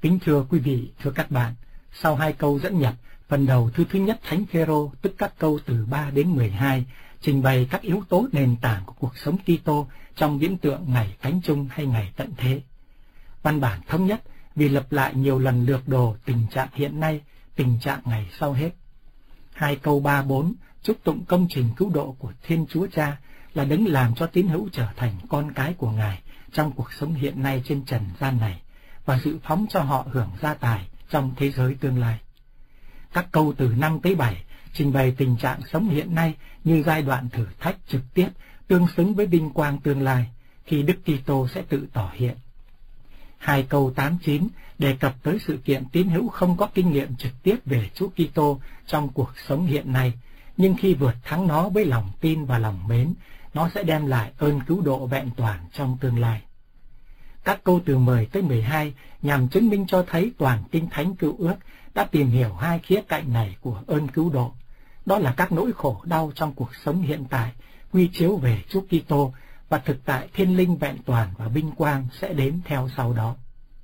Kính thưa quý vị, thưa các bạn, sau hai câu dẫn nhập, phần đầu thư thứ nhất Thánh Phêrô, tức các câu từ 3 đến 12, trình bày các yếu tố nền tảng của cuộc sống Kitô trong viễn tượng ngày cánh chung hay ngày tận thế. Văn bản thống nhất vì lặp lại nhiều lần lược đồ tình trạng hiện nay, tình trạng ngày sau hết. Hai câu 3-4 chúc tụng công trình cứu độ của Thiên Chúa Cha là đấng làm cho tín hữu trở thành con cái của Ngài trong cuộc sống hiện nay trên trần gian này, và dự phóng cho họ hưởng gia tài trong thế giới tương lai. Các câu từ 5 tới 7 trình bày tình trạng sống hiện nay như giai đoạn thử thách trực tiếp tương xứng với vinh quang tương lai khi Đức Kitô sẽ tự tỏ hiện. Hai câu 8-9 đề cập tới sự kiện tín hữu không có kinh nghiệm trực tiếp về Chúa Kitô trong cuộc sống hiện nay, nhưng khi vượt thắng nó với lòng tin và lòng mến, nó sẽ đem lại ơn cứu độ vẹn toàn trong tương lai. Các câu từ 10 tới 12 nhằm chứng minh cho thấy toàn Kinh Thánh Cựu Ước đã tìm hiểu hai khía cạnh này của ơn cứu độ. Đó là các nỗi khổ đau trong cuộc sống hiện tại quy chiếu về Chúa Kitô và thực tại thiên linh vẹn toàn và vinh quang sẽ đến theo sau đó.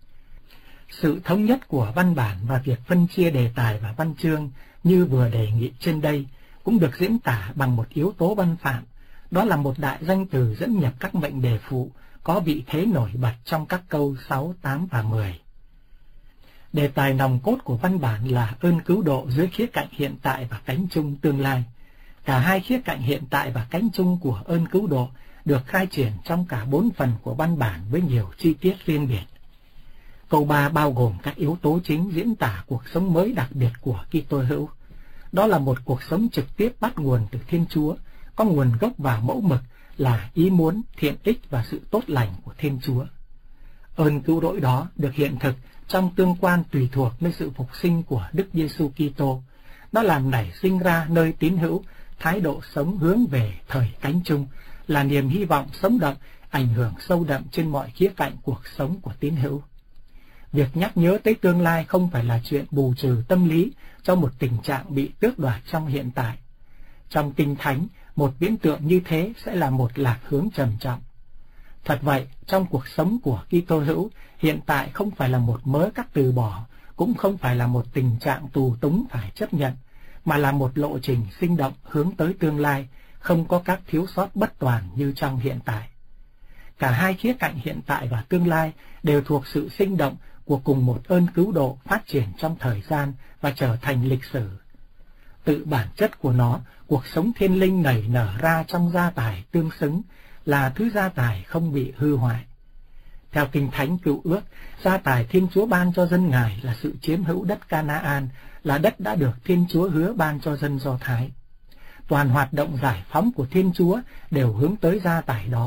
Sự thống nhất của văn bản và việc phân chia đề tài và văn chương như vừa đề nghị trên đây cũng được diễn tả bằng một yếu tố văn phạm, đó là một đại danh từ dẫn nhập các mệnh đề phụ có vị thế nổi bật trong các câu 6, 8 và 10. Đề tài nòng cốt của văn bản là ơn cứu độ dưới khía cạnh hiện tại và cánh chung tương lai. Cả hai khía cạnh hiện tại và cánh chung của ơn cứu độ được khai triển trong cả 4 phần của văn bản với nhiều chi tiết riêng biệt. Câu 3 bao gồm các yếu tố chính diễn tả cuộc sống mới đặc biệt của Kitô hữu. Đó là một cuộc sống trực tiếp bắt nguồn từ Thiên Chúa, có nguồn gốc và mẫu mực là ý muốn, thiện ích và sự tốt lành của Thiên Chúa. Ơn cứu rỗi đó được hiện thực trong tương quan tùy thuộc nơi sự phục sinh của Đức Giêsu Kitô. Đó làm nảy sinh ra nơi tín hữu thái độ sống hướng về thời cánh chung, là niềm hy vọng sống động, ảnh hưởng sâu đậm trên mọi khía cạnh cuộc sống của tín hữu. Việc nhắc nhớ tới tương lai không phải là chuyện bù trừ tâm lý cho một tình trạng bị tước đoạt trong hiện tại. Trong Kinh Thánh, một viễn tượng như thế sẽ là một lạc hướng trầm trọng. Thật vậy, trong cuộc sống của Kitô hữu, hiện tại không phải là một mớ các từ bỏ, cũng không phải là một tình trạng tù túng phải chấp nhận, mà là một lộ trình sinh động hướng tới tương lai, không có các thiếu sót bất toàn như trong hiện tại. Cả hai khía cạnh hiện tại và tương lai đều thuộc sự sinh động của cùng một ơn cứu độ phát triển trong thời gian và trở thành lịch sử. Tự bản chất của nó, cuộc sống thiên linh nảy nở ra trong gia tài tương xứng, là thứ gia tài không bị hư hoại. Theo Kinh Thánh Cựu Ước, gia tài Thiên Chúa ban cho dân Ngài là sự chiếm hữu đất Canaan, là đất đã được Thiên Chúa hứa ban cho dân Do Thái. Toàn hoạt động giải phóng của Thiên Chúa đều hướng tới gia tài đó.